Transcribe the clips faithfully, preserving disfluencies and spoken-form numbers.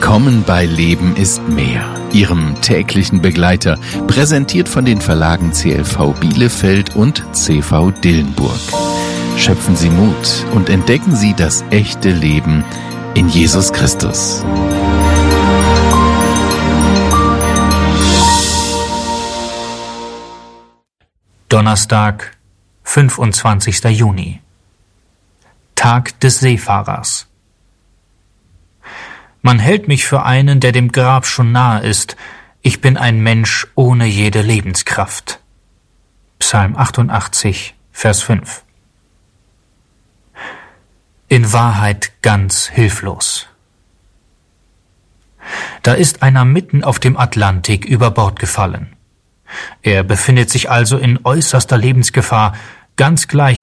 Willkommen bei Leben ist mehr, Ihrem täglichen Begleiter, präsentiert von den Verlagen C L V Bielefeld und C V Dillenburg. Schöpfen Sie Mut und entdecken Sie das echte Leben in Jesus Christus. Donnerstag, fünfundzwanzigster Juni. Tag des Seefahrers. Man hält mich für einen, der dem Grab schon nahe ist. Ich bin ein Mensch ohne jede Lebenskraft. Psalm achtundachtzig, Vers fünf. In Wahrheit ganz hilflos. Da ist einer mitten auf dem Atlantik über Bord gefallen. Er befindet sich also in äußerster Lebensgefahr, ganz gleich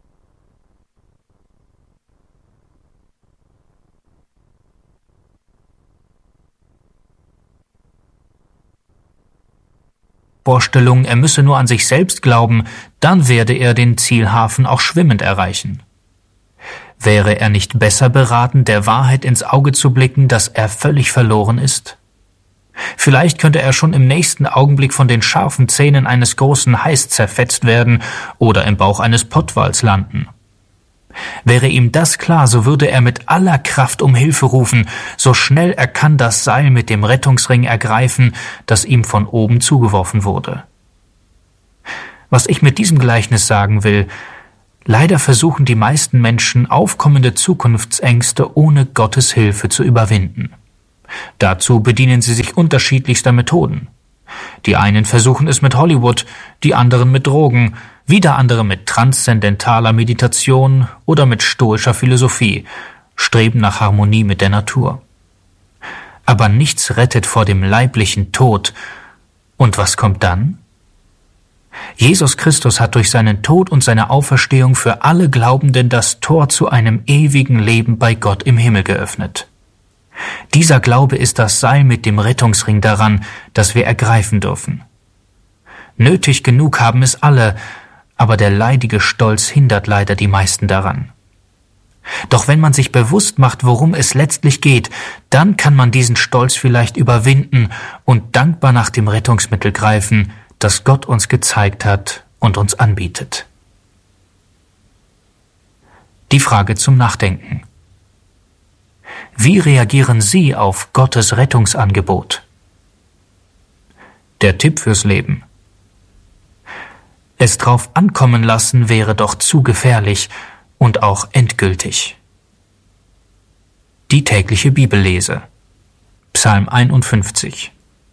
Vorstellung, er müsse nur an sich selbst glauben, dann werde er den Zielhafen auch schwimmend erreichen. Wäre er nicht besser beraten, der Wahrheit ins Auge zu blicken, dass er völlig verloren ist? Vielleicht könnte er schon im nächsten Augenblick von den scharfen Zähnen eines großen Hais zerfetzt werden oder im Bauch eines Pottwals landen. Wäre ihm das klar, so würde er mit aller Kraft um Hilfe rufen, so schnell er kann das Seil mit dem Rettungsring ergreifen, das ihm von oben zugeworfen wurde. Was ich mit diesem Gleichnis sagen will: Leider versuchen die meisten Menschen, aufkommende Zukunftsängste ohne Gottes Hilfe zu überwinden. Dazu bedienen sie sich unterschiedlichster Methoden. Die einen versuchen es mit Hollywood, die anderen mit Drogen, wieder andere mit transzendentaler Meditation oder mit stoischer Philosophie, streben nach Harmonie mit der Natur. Aber nichts rettet vor dem leiblichen Tod. Und was kommt dann? Jesus Christus hat durch seinen Tod und seine Auferstehung für alle Glaubenden das Tor zu einem ewigen Leben bei Gott im Himmel geöffnet. Dieser Glaube ist das Seil mit dem Rettungsring daran, das wir ergreifen dürfen. Nötig genug haben es alle, aber der leidige Stolz hindert leider die meisten daran. Doch wenn man sich bewusst macht, worum es letztlich geht, dann kann man diesen Stolz vielleicht überwinden und dankbar nach dem Rettungsmittel greifen, das Gott uns gezeigt hat und uns anbietet. Die Frage zum Nachdenken: Wie reagieren Sie auf Gottes Rettungsangebot? Der Tipp fürs Leben: Es drauf ankommen lassen wäre doch zu gefährlich und auch endgültig. Die tägliche Bibellese. Psalm einundfünfzig.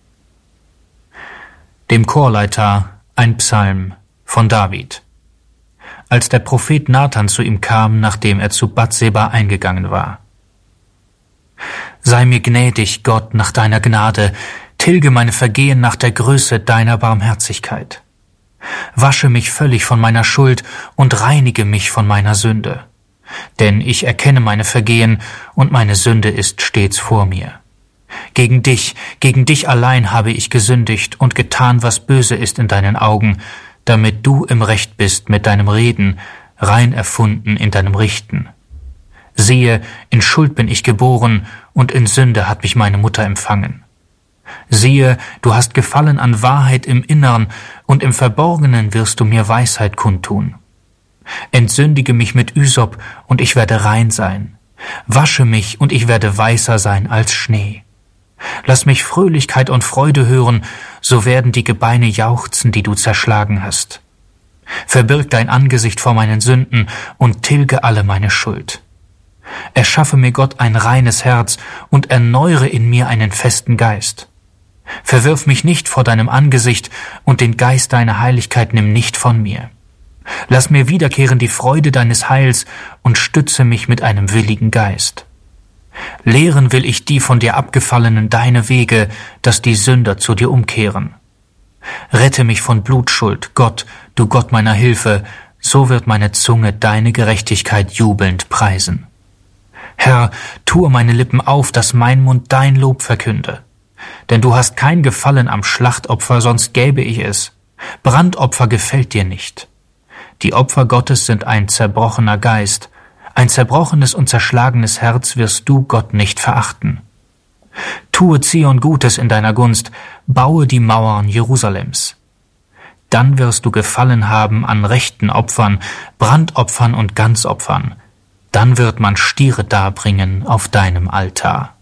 Dem Chorleiter ein Psalm von David. Als der Prophet Nathan zu ihm kam, nachdem er zu Bathseba eingegangen war. Sei mir gnädig, Gott, nach deiner Gnade, tilge meine Vergehen nach der Größe deiner Barmherzigkeit. Wasche mich völlig von meiner Schuld und reinige mich von meiner Sünde. Denn ich erkenne meine Vergehen und meine Sünde ist stets vor mir. Gegen dich, gegen dich allein habe ich gesündigt und getan, was böse ist in deinen Augen, damit du im Recht bist mit deinem Reden, rein erfunden in deinem Richten. Siehe, in Schuld bin ich geboren, und in Sünde hat mich meine Mutter empfangen. Siehe, du hast Gefallen an Wahrheit im Innern, und im Verborgenen wirst du mir Weisheit kundtun. Entsündige mich mit Ysop, und ich werde rein sein. Wasche mich, und ich werde weißer sein als Schnee. Lass mich Fröhlichkeit und Freude hören, so werden die Gebeine jauchzen, die du zerschlagen hast. Verbirg dein Angesicht vor meinen Sünden und tilge alle meine Schuld. Erschaffe mir, Gott, ein reines Herz und erneuere in mir einen festen Geist. Verwirf mich nicht vor deinem Angesicht und den Geist deiner Heiligkeit nimm nicht von mir. Lass mir wiederkehren die Freude deines Heils und stütze mich mit einem willigen Geist. Lehren will ich die von dir abgefallenen deine Wege, dass die Sünder zu dir umkehren. Rette mich von Blutschuld, Gott, du Gott meiner Hilfe, so wird meine Zunge deine Gerechtigkeit jubelnd preisen. Herr, tue meine Lippen auf, dass mein Mund dein Lob verkünde. Denn du hast kein Gefallen am Schlachtopfer, sonst gäbe ich es. Brandopfer gefällt dir nicht. Die Opfer Gottes sind ein zerbrochener Geist. Ein zerbrochenes und zerschlagenes Herz wirst du, Gott, nicht verachten. Tue Zion Gutes in deiner Gunst, baue die Mauern Jerusalems. Dann wirst du Gefallen haben an rechten Opfern, Brandopfern und Ganzopfern. Dann wird man Stiere darbringen auf deinem Altar.